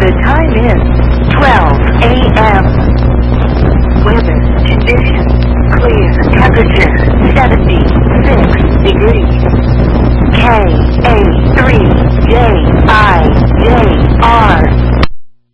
The time is 12 a.m. Weather conditions clear. Temperature 76 degrees. KA